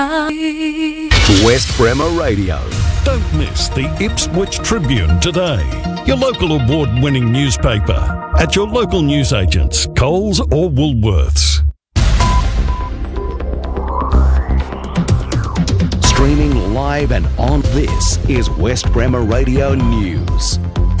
West Bremer Radio. Don't miss the Ipswich Tribune today, your local award-winning newspaper, at your local newsagents, Coles or Woolworths. Streaming live and on, this is West Bremer Radio News.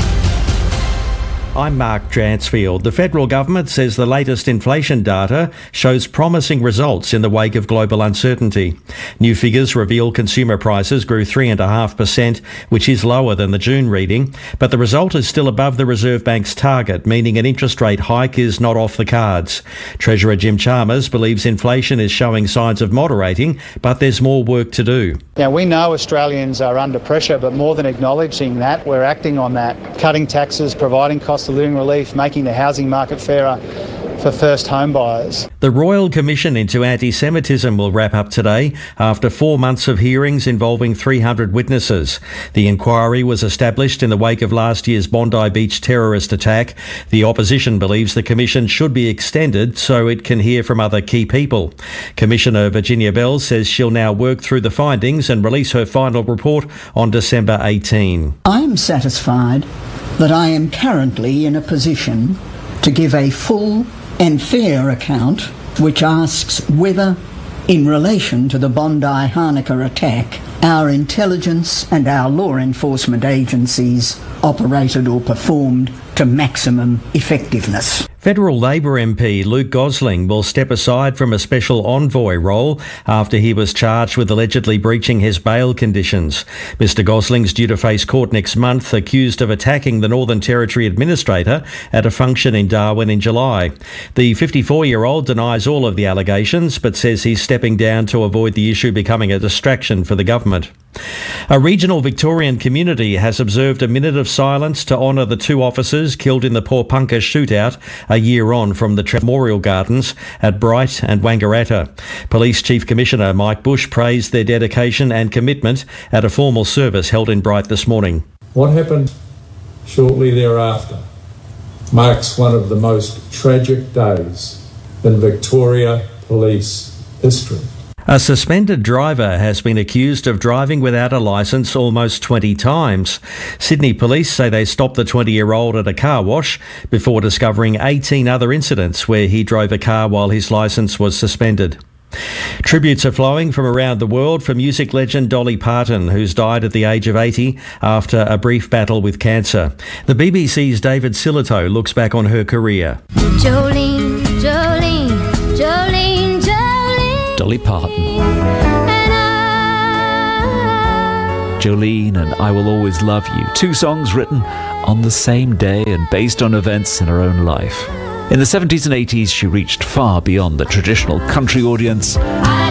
I'm Mark Dransfield. The federal government says the latest inflation data shows promising results in the wake of global uncertainty. New figures reveal consumer prices grew 3.5%, which is lower than the June reading, but the result is still above the Reserve Bank's target, meaning an interest rate hike is not off the cards. Treasurer Jim Chalmers believes inflation is showing signs of moderating, but there's more work to do. Now, we know Australians are under pressure, but more than acknowledging that, we're acting on that. Cutting taxes, providing cost of living relief, making the housing market fairer for first home buyers. The Royal Commission into Anti-Semitism will wrap up today after 4 months of hearings involving 300 witnesses. The inquiry was established in the wake of last year's Bondi Beach terrorist attack. The opposition believes the commission should be extended so it can hear from other key people. Commissioner Virginia Bell says she'll now work through the findings and release her final report on December 18. I'm satisfied that I am currently in a position to give a full and fair account which asks whether, in relation to the Bondi Hanukkah attack, our intelligence and our law enforcement agencies operated or performed to maximum effectiveness. Federal Labor MP Luke Gosling will step aside from a special envoy role after he was charged with allegedly breaching his bail conditions. Mr Gosling's due to face court next month, accused of attacking the Northern Territory Administrator at a function in Darwin in July. The 54-year-old denies all of the allegations but says he's stepping down to avoid the issue becoming a distraction for the government. A regional Victorian community has observed a minute of silence to honour the 2 officers killed in the Porpunka shootout a year on from the Memorial Gardens at Bright and Wangaratta. Police Chief Commissioner Mike Bush praised their dedication and commitment at a formal service held in Bright this morning. What happened shortly thereafter marks one of the most tragic days in Victoria Police history. A suspended driver has been accused of driving without a licence almost 20 times. Sydney police say they stopped the 20-year-old at a car wash before discovering 18 other incidents where he drove a car while his licence was suspended. Tributes are flowing from around the world for music legend Dolly Parton, who's died at the age of 80 after a brief battle with cancer. The BBC's David Silito looks back on her career. Jolene, Jolene, Jolene. Dolly Parton. Jolene and I Will Always Love You, 2 songs written on the same day and based on events in her own life. In the 70s and 80s, she reached far beyond the traditional country audience.